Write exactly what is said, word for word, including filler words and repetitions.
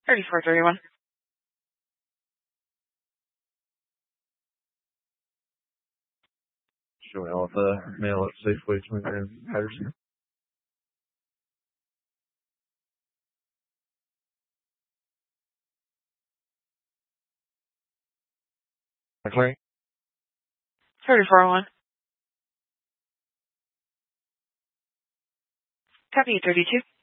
thirty-four thirty-one. Showing off the mail at Safeway and Patterson. McClary? thirty-four oh one. Copy thirty-two.